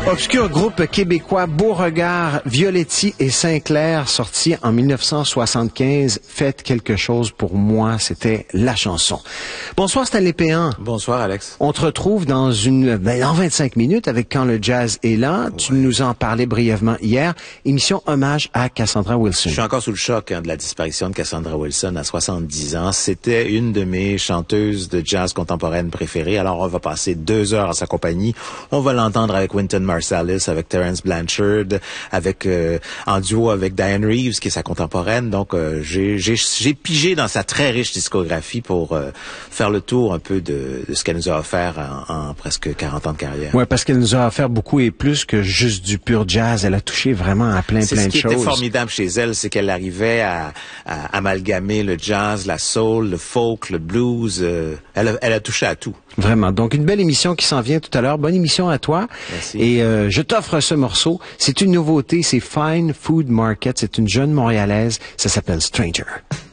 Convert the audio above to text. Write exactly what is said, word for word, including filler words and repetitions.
Obscur groupe québécois, Beauregard, Violetti et Sinclair, sorti en mille neuf cent soixante-quinze. Faites quelque chose pour moi, c'était la chanson. Bonsoir Stanley Péan. Bonsoir Alex. On te retrouve dans une, ben, dans vingt-cinq minutes avec Quand le jazz est là. Ouais. Tu nous en parlais brièvement hier. Émission hommage à Cassandra Wilson. Je suis encore sous le choc hein, de la disparition de Cassandra Wilson à soixante-dix ans. C'était une de mes chanteuses de jazz contemporaine préférées. Alors on va passer deux heures à sa compagnie. On va l'entendre avec Wynton Marsalis, avec Terence Blanchard, avec euh, en duo avec Diane Reeves, qui est sa contemporaine. Donc, euh, j'ai, j'ai, j'ai pigé dans sa très riche discographie pour euh, faire le tour un peu de, de ce qu'elle nous a offert en, en presque quarante ans de carrière. Ouais, parce qu'elle nous a offert beaucoup et plus que juste du pur jazz. Elle a touché vraiment à plein, c'est plein de choses. Ce qui était formidable chez elle, c'est qu'elle arrivait à, à amalgamer le jazz, la soul, le folk, le blues. Euh, elle, a, elle a touché à tout. Vraiment. Donc, une belle émission qui s'en vient tout à l'heure. Bonne émission à toi. Merci. Et euh, je t'offre ce morceau. C'est une nouveauté. C'est Fine Food Market. C'est une jeune Montréalaise. Ça s'appelle Stranger.